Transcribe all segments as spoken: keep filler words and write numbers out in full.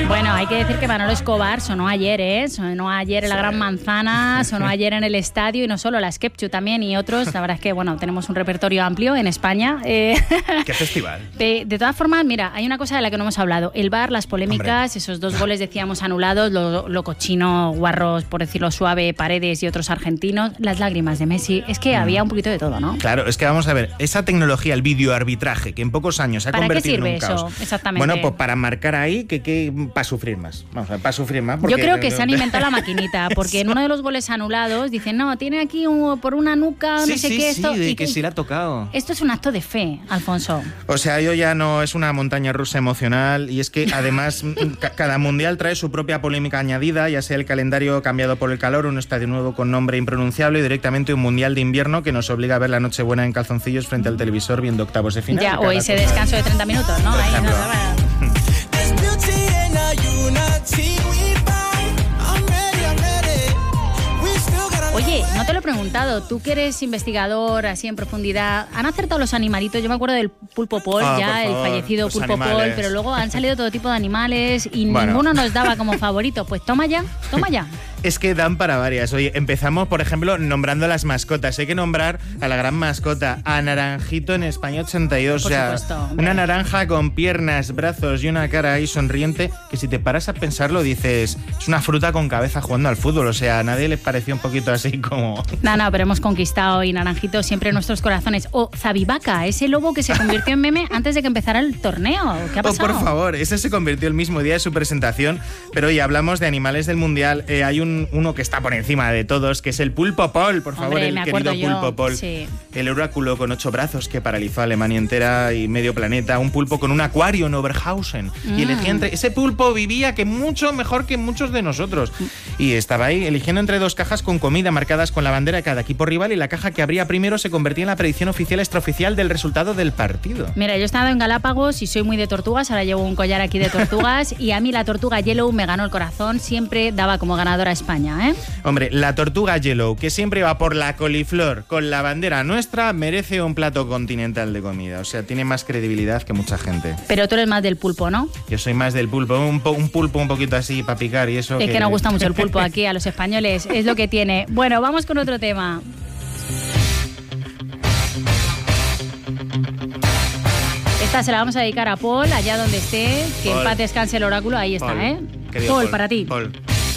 Bueno, hay que decir que Manolo Escobar sonó ayer, ¿eh? Sonó ayer en la Gran Manzana, sonó ayer en el estadio y no solo, la Skepchu también y otros. La verdad es que, bueno, tenemos un repertorio amplio en España. Eh, ¿Qué festival? De, de todas formas, mira, hay una cosa de la que no hemos hablado. El V A R, las polémicas, Hombre. esos dos goles, decíamos, anulados, lo, lo cochino, guarros, por decirlo suave, Paredes y otros argentinos, las lágrimas de Messi. Es que mm. había un poquito de todo, ¿no? Claro, es que vamos a ver, esa tecnología, el videoarbitraje, que en pocos años se ha convertido en un caos. ¿Para qué sirve eso? Exactamente. Bueno, pues para marcar ahí que, que para sufrir más. Vamos a ver, para sufrir más. Porque yo creo que se han inventado la maquinita, porque en uno de los goles anulados dicen, no, tiene aquí un, por una nuca, sí, no sé sí, qué, sí, esto. de y que, que sí le ha tocado. Esto es un acto de fe, Alfonso. O sea, yo ya no, es una montaña rusa emocional y es que además cada mundial trae su propia polémica añadida, ya sea el calendario cambiado por el calor, un estadio nuevo con nombre impronunciable y directamente un mundial de invierno que nos obliga a ver la Nochebuena en calzoncillos frente al televisor viendo octavos de final. Ya, o ese cosa. descanso de treinta minutos, ¿no? Ahí, no, no, no. Oye, no te lo he preguntado, tú que eres investigador así en profundidad, ¿han acertado los animalitos? Yo me acuerdo del pulpo Paul, oh, ya el favor, fallecido pulpo animales. Paul, pero luego han salido todo tipo de animales y bueno. ninguno nos daba como favorito. Pues toma ya, toma ya. Es que dan para varias. Oye, empezamos, por ejemplo, nombrando las mascotas. Hay que nombrar a la gran mascota, a Naranjito en España ochenta y dos. Por o sea, supuesto, una naranja con piernas, brazos y una cara ahí sonriente, que si te paras a pensarlo dices, es una fruta con cabeza jugando al fútbol. O sea, a nadie les pareció un poquito así como... No, no, pero hemos conquistado y Naranjito siempre en nuestros corazones. O Zabivaca, ese lobo que se convirtió en meme antes de que empezara el torneo. ¿Qué ha pasado? Oh, por favor, ese se convirtió el mismo día de su presentación. Pero oye, hablamos de animales del Mundial. Eh, hay un uno que está por encima de todos, que es el pulpo Paul, por favor, Hombre, el me querido yo, pulpo Paul. Sí. El oráculo con ocho brazos que paralizó a Alemania entera y medio planeta. Un pulpo con un acuario en Oberhausen. Mm. Y elegía entre... Ese pulpo vivía que mucho mejor que muchos de nosotros. Y estaba ahí eligiendo entre dos cajas con comida marcadas con la bandera de cada equipo rival y la caja que abría primero se convertía en la predicción oficial extraoficial del resultado del partido. Mira, yo he estado en Galápagos y soy muy de tortugas, ahora llevo un collar aquí de tortugas y a mí la tortuga Yellow me ganó el corazón, siempre daba como ganadora a España, ¿eh? Hombre, la tortuga Yellow, que siempre va por la coliflor con la bandera nuestra, merece un plato continental de comida. O sea, tiene más credibilidad que mucha gente. Pero tú eres más del pulpo, ¿no? Yo soy más del pulpo, un, po un pulpo un poquito así para picar y eso. Es que... que nos gusta mucho el pulpo aquí a los españoles, es lo que tiene. Bueno, vamos con otro tema. Esta se la vamos a dedicar a Paul, allá donde esté, que Paul. en paz descanse el oráculo, ahí está, Paul. ¿eh? Paul, Paul, para ti. Paul.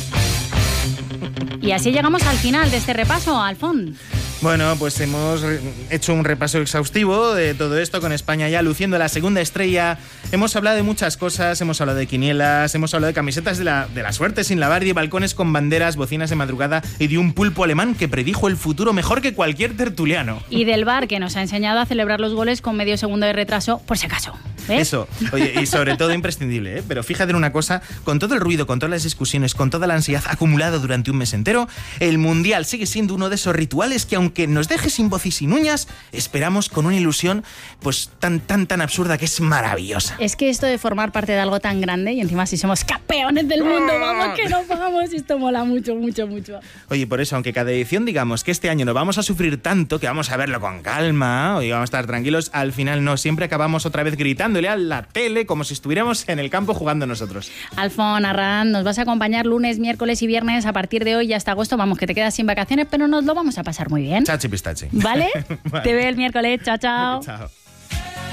Y así llegamos al final de este repaso, Alfón. Bueno, pues hemos hecho un repaso exhaustivo de todo esto con España ya luciendo la segunda estrella. Hemos hablado de muchas cosas, hemos hablado de quinielas, hemos hablado de camisetas de la, de la suerte sin lavar, de balcones con banderas, bocinas de madrugada y de un pulpo alemán que predijo el futuro mejor que cualquier tertuliano. Y del V A R que nos ha enseñado a celebrar los goles con medio segundo de retraso, por si acaso. ¿Eh? Eso, oye, y sobre todo imprescindible, ¿eh? Pero fíjate en una cosa, con todo el ruido, con todas las discusiones, con toda la ansiedad acumulada durante un mes entero, el Mundial sigue siendo uno de esos rituales que aunque nos deje sin voz y sin uñas, esperamos con una ilusión pues tan, tan, tan absurda que es maravillosa. Es que esto de formar parte de algo tan grande y encima si somos campeones del mundo, vamos que nos vamos, esto mola mucho, mucho, mucho. Oye, por eso, aunque cada edición digamos que este año no vamos a sufrir tanto, que vamos a verlo con calma, hoy vamos a estar tranquilos, al final no, siempre acabamos otra vez gritándole a la tele como si estuviéramos en el campo jugando nosotros. Alfón, Arran, nos vas a acompañar lunes, miércoles y viernes a partir de hoy y hasta agosto. Vamos, que te quedas sin vacaciones, pero nos lo vamos a pasar muy bien. Chachi pistachi. ¿Vale? Vale. Te veo el miércoles. Chao, chao. Chao.